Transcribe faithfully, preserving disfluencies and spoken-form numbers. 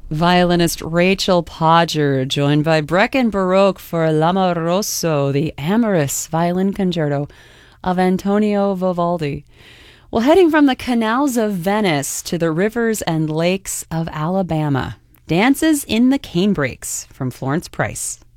Violinist Rachel Podger, joined by Brecken Baroque for L'Amoroso, the amorous violin concerto of Antonio Vivaldi. Well, heading from the canals of Venice to the rivers and lakes of Alabama, Dances in the Canebrakes from Florence Price.